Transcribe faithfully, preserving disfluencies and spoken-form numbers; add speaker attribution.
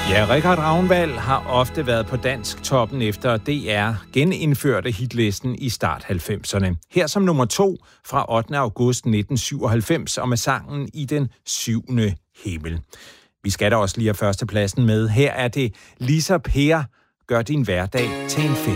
Speaker 1: Ja, Richard Ragnvald har ofte været på dansk toppen efter D R genindførte hitlisten i start halvfemserne. Her som nummer to fra ottende august nitten syvoghalvfems og med sangen I den syvende himmel. Vi skal da også lige have førstepladsen med. Her er det Lisa Per, gør din hverdag til en fest.